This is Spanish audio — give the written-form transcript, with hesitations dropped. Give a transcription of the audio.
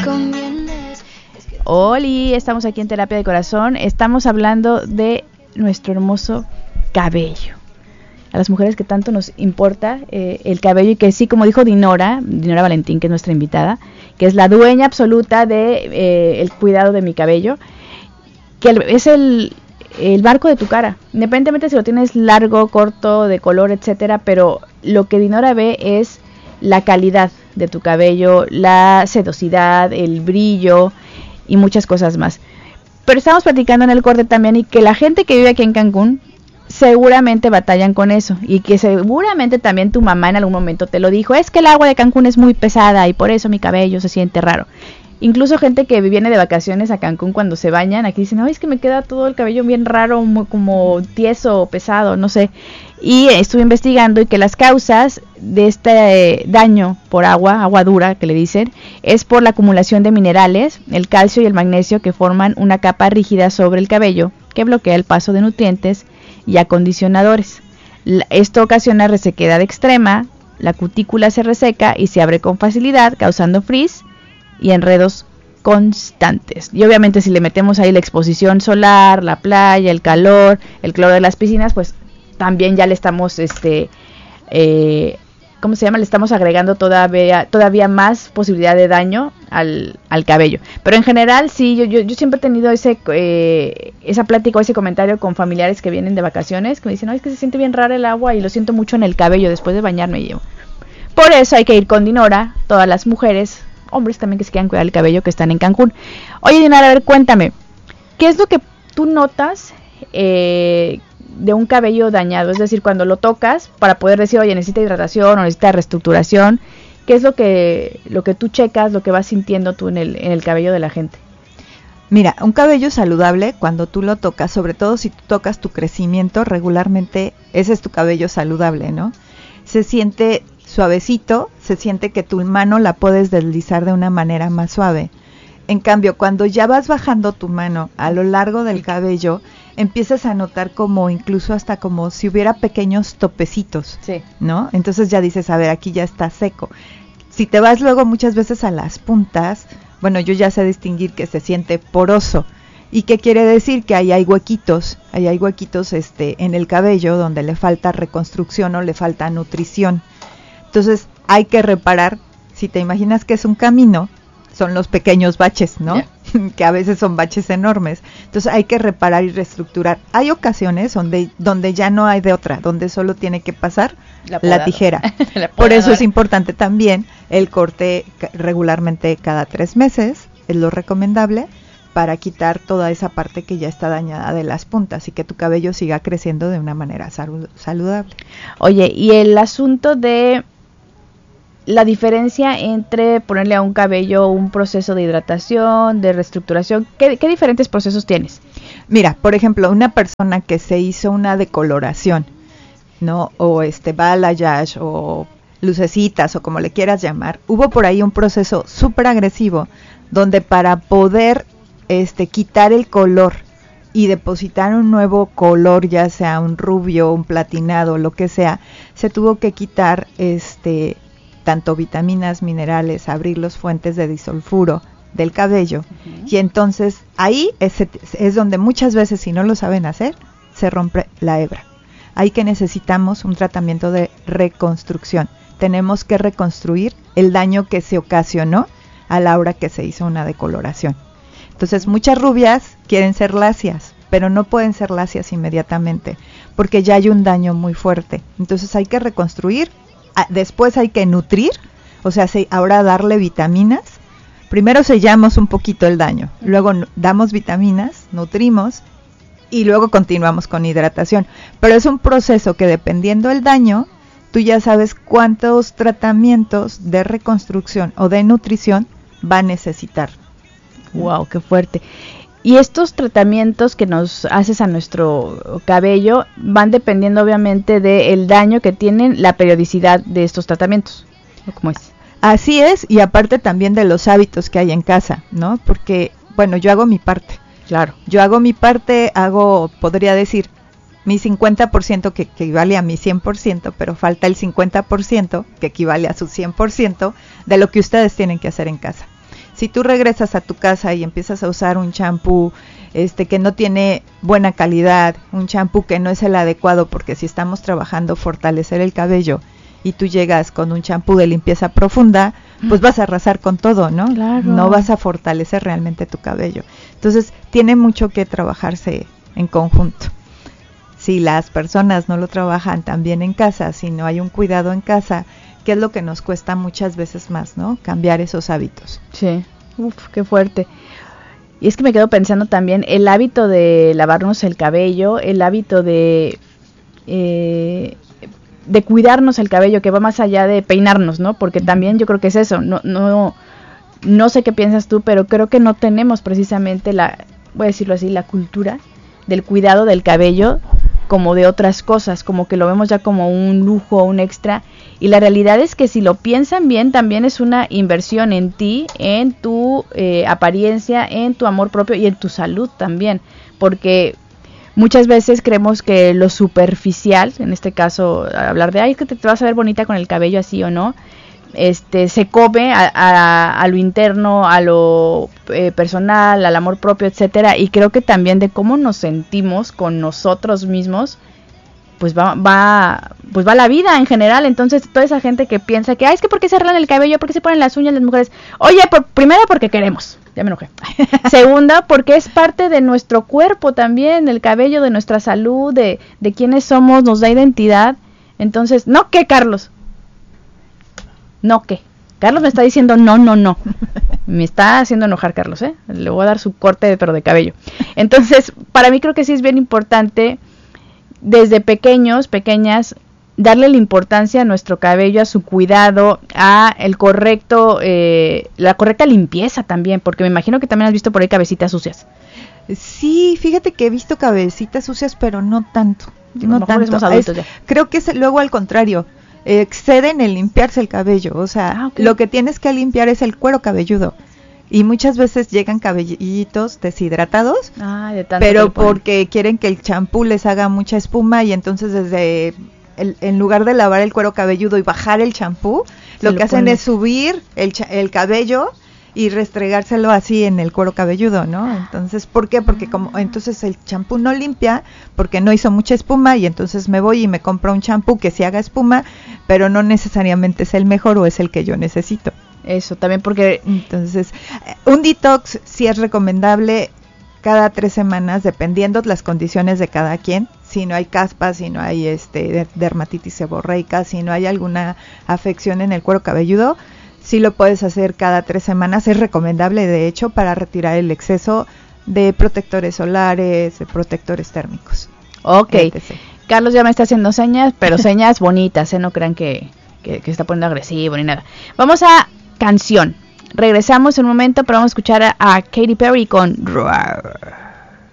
Oli, estamos aquí en Terapia de Corazón. Estamos hablando de nuestro hermoso cabello. A las mujeres que tanto nos importa el cabello, y que sí, como dijo Dinora Valentín, que es nuestra invitada, que es la dueña absoluta de el cuidado de mi cabello, que es el barco de tu cara, independientemente si lo tienes largo, corto, de color, etcétera, pero lo que Dinora ve es la calidad de tu cabello, la sedosidad, el brillo y muchas cosas más. Pero estamos platicando en el corte también, y que la gente que vive aquí en Cancún seguramente batallan con eso, y que seguramente también tu mamá en algún momento te lo dijo: es que el agua de Cancún es muy pesada y por eso mi cabello se siente raro. Incluso gente que viene de vacaciones a Cancún, cuando se bañan, aquí dicen: ay, es que me queda todo el cabello bien raro, muy, como tieso o pesado, no sé. Y estuve investigando, y que las causas de este daño por agua dura que le dicen, es por la acumulación de minerales, el calcio y el magnesio, que forman una capa rígida sobre el cabello que bloquea el paso de nutrientes y acondicionadores. Esto ocasiona resequedad extrema, la cutícula se reseca y se abre con facilidad, causando frizz y enredos constantes. Y obviamente si le metemos ahí la exposición solar, la playa, el calor, el cloro de las piscinas, pues también ya le estamos ¿cómo se llama? Le estamos agregando todavía más posibilidad de daño al cabello. Pero en general sí, yo siempre he tenido esa plática o ese comentario con familiares que vienen de vacaciones, que me dicen: no, es que se siente bien rara el agua y lo siento mucho en el cabello después de bañarme. Y yo, por eso hay que ir con Dinora, todas las mujeres, hombres también que se quieran cuidar el cabello, que están en Cancún. Oye, Dinora, a ver, cuéntame, ¿qué es lo que tú notas de un cabello dañado? Es decir, cuando lo tocas, para poder decir: oye, necesita hidratación o necesita reestructuración, ¿qué es lo que tú checas, lo que vas sintiendo tú en el cabello de la gente? Mira, un cabello saludable, cuando tú lo tocas, sobre todo si tú tocas tu crecimiento regularmente, ese es tu cabello saludable, ¿no? Se siente suavecito, se siente que tu mano la puedes deslizar de una manera más suave. En cambio, cuando ya vas bajando tu mano a lo largo del cabello, empiezas a notar como incluso hasta como si hubiera pequeños topecitos, sí, ¿no? Entonces ya dices: a ver, aquí ya está seco. Si te vas luego muchas veces a las puntas, bueno, yo ya sé distinguir que se siente poroso. ¿Y qué quiere decir? Que ahí hay huequitos en el cabello donde le falta reconstrucción o le falta nutrición. Entonces hay que reparar. Si te imaginas que es un camino, son los pequeños baches, ¿no? Yeah. Que a veces son baches enormes. Entonces hay que reparar y reestructurar. Hay ocasiones donde ya no hay de otra, donde solo tiene que pasar la tijera. Por eso es importante también el corte regularmente cada 3 meses, es lo recomendable, para quitar toda esa parte que ya está dañada de las puntas y que tu cabello siga creciendo de una manera saludable. Oye, y el asunto de la diferencia entre ponerle a un cabello un proceso de hidratación, de reestructuración, ¿qué diferentes procesos tienes? Mira, por ejemplo, una persona que se hizo una decoloración, ¿no? O balayage o lucecitas o como le quieras llamar, hubo por ahí un proceso súper agresivo donde para poder quitar el color y depositar un nuevo color, ya sea un rubio, un platinado, lo que sea, se tuvo que quitar tanto vitaminas, minerales, abrir las fuentes de disulfuro del cabello. Uh-huh. Y entonces ahí es donde muchas veces, si no lo saben hacer, se rompe la hebra. Ahí que necesitamos un tratamiento de reconstrucción. Tenemos que reconstruir el daño que se ocasionó a la hora que se hizo una decoloración. Entonces muchas rubias quieren ser lacias, pero no pueden ser lacias inmediatamente porque ya hay un daño muy fuerte. Entonces hay que reconstruir. Después hay que nutrir, o sea, ahora darle vitaminas. Primero sellamos un poquito el daño, luego damos vitaminas, nutrimos y luego continuamos con hidratación. Pero es un proceso que, dependiendo del daño, tú ya sabes cuántos tratamientos de reconstrucción o de nutrición va a necesitar. ¡Wow! ¡Qué fuerte! Y estos tratamientos que nos haces a nuestro cabello van dependiendo obviamente del daño que tienen, la periodicidad de estos tratamientos. ¿Cómo es? Así es, y aparte también de los hábitos que hay en casa, ¿no? Porque, bueno, yo hago mi parte. Claro. Yo hago mi parte, podría decir, mi 50% que equivale a mi 100%, pero falta el 50% que equivale a su 100% de lo que ustedes tienen que hacer en casa. Si tú regresas a tu casa y empiezas a usar un champú que no tiene buena calidad, un champú que no es el adecuado, porque si estamos trabajando fortalecer el cabello y tú llegas con un champú de limpieza profunda, pues vas a arrasar con todo, ¿no? Claro. No vas a fortalecer realmente tu cabello. Entonces, tiene mucho que trabajarse en conjunto. Si las personas no lo trabajan también en casa, si no hay un cuidado en casa, que es lo que nos cuesta muchas veces más, ¿no? Cambiar esos hábitos. Sí, qué fuerte. Y es que me quedo pensando también el hábito de lavarnos el cabello, el hábito de cuidarnos el cabello, que va más allá de peinarnos, ¿no? Porque también yo creo que es eso. No sé qué piensas tú, pero creo que no tenemos precisamente voy a decirlo así, la cultura del cuidado del cabello como de otras cosas, como que lo vemos ya como un lujo, un extra, y la realidad es que si lo piensan bien, también es una inversión en ti, en tu apariencia, en tu amor propio y en tu salud también, porque muchas veces creemos que lo superficial, en este caso hablar de, ay, es que te vas a ver bonita con el cabello así o no, se come a lo interno, a lo personal, al amor propio, etcétera, y creo que también de cómo nos sentimos con nosotros mismos, pues va la vida en general. Entonces toda esa gente que piensa que, ay, es que ¿por qué se arreglan el cabello? ¿Por qué se ponen las uñas las mujeres? Oye, primero porque queremos, ya me enojé. Segunda, porque es parte de nuestro cuerpo también, el cabello, de nuestra salud, de quiénes somos, nos da identidad. Entonces, ¿no qué, Carlos? No, ¿qué? Carlos me está diciendo no. Me está haciendo enojar Carlos, ¿eh? Le voy a dar su corte, pero de cabello. Entonces, para mí creo que sí es bien importante, desde pequeñas, darle la importancia a nuestro cabello, a su cuidado, a la correcta limpieza también, porque me imagino que también has visto por ahí cabecitas sucias. Sí, fíjate que he visto cabecitas sucias, pero no tanto. No tanto. Creo que es luego al contrario. Exceden en limpiarse el cabello, o sea, okay. Lo que tienes que limpiar es el cuero cabelludo, y muchas veces llegan cabellitos deshidratados, pero porque quieren que el champú les haga mucha espuma, y entonces en lugar de lavar el cuero cabelludo y bajar el champú, lo que hacen es subir el cabello y restregárselo así en el cuero cabelludo, ¿no? Entonces, ¿por qué? Porque entonces el champú no limpia, porque no hizo mucha espuma, y entonces me voy y me compro un champú que sí haga espuma, pero no necesariamente es el mejor o es el que yo necesito. Eso, también porque... Entonces, un detox sí es recomendable cada 3 semanas, dependiendo las condiciones de cada quien. Si no hay caspa, si no hay dermatitis seborreica, si no hay alguna afección en el cuero cabelludo, sí lo puedes hacer cada 3 semanas, es recomendable de hecho para retirar el exceso de protectores solares, de protectores térmicos. Ok, Carlos ya me está haciendo señas, pero señas bonitas, no crean que se está poniendo agresivo ni nada. Vamos a canción, regresamos en un momento, pero vamos a escuchar a Katy Perry con Roar.